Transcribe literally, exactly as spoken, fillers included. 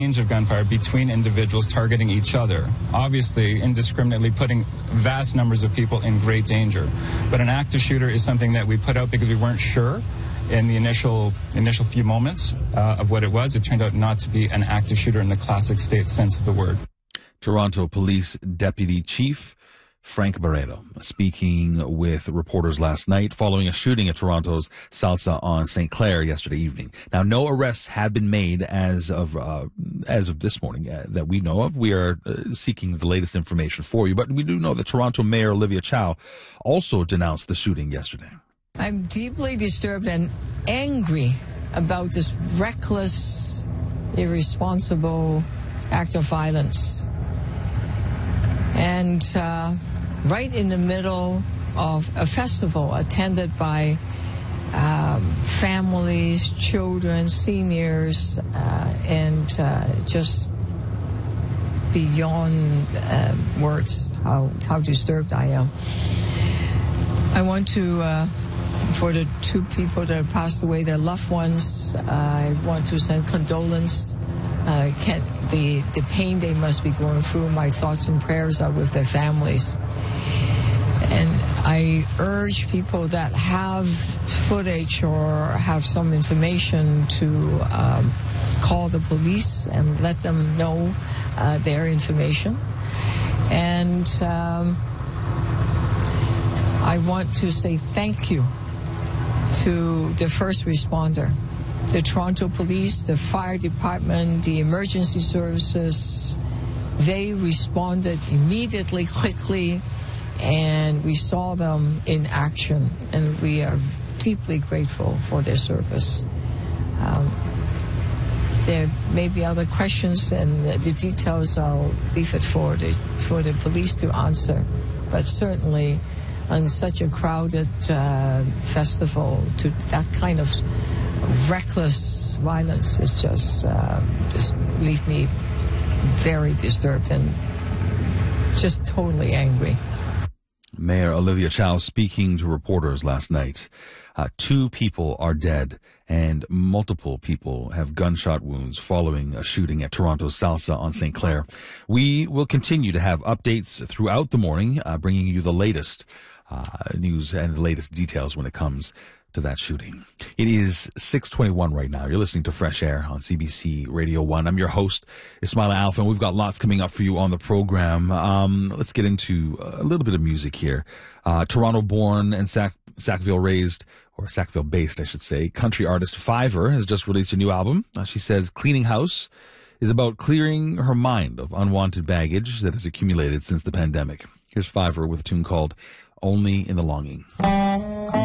Range of gunfire between individuals targeting each other, obviously indiscriminately putting vast numbers of people in great danger. But an active shooter is something that we put out because we weren't sure in the initial initial few moments uh, of what it was. It turned out not to be an active shooter in the classic state sense of the word. Toronto Police Deputy Chief Frank Barreto speaking with reporters last night following a shooting at Toronto's Salsa on Saint Clair yesterday evening. Now, no arrests have been made as of uh, as of this morning uh, that we know of. We are uh, seeking the latest information for you, but we do know that Toronto Mayor Olivia Chow also denounced the shooting yesterday. I'm deeply disturbed and angry about this reckless, irresponsible act of violence. And uh, right in the middle of a festival attended by um, families, children, seniors, uh, and uh, just beyond uh, words how, how disturbed I am. I want to, uh, for the two people that have passed away, their loved ones, uh, I want to send condolence. Uh, can, the, the pain they must be going through, my thoughts and prayers are with their families. And I urge people that have footage or have some information to um, call the police and let them know uh, their information. And um, I want to say thank you to the first responder, the Toronto Police, the fire department, the emergency services. They responded immediately, quickly, and we saw them in action, and we are deeply grateful for their service. Um, there may be other questions, and the details I'll leave it for the, for the police to answer, but certainly on such a crowded uh, festival, to that kind of reckless violence is just uh, just leave me very disturbed and just totally angry. Mayor Olivia Chow speaking to reporters last night. Uh, two people are dead and multiple people have gunshot wounds following a shooting at Toronto's Salsa on Saint Clair. We will continue to have updates throughout the morning, uh, bringing you the latest uh, news and the latest details when it comes to that shooting. It is six twenty-one right now. You're listening to Fresh Air on C B C Radio one. I'm your host, Ismaila Alfa, and we've got lots coming up for you on the program. Um, let's get into a little bit of music here. Uh, Toronto-born and Sac- Sackville-raised, or Sackville-based, I should say, country artist Fiverr has just released a new album. Uh, she says Cleaning House is about clearing her mind of unwanted baggage that has accumulated since the pandemic. Here's Fiverr with a tune called Only in the Longing.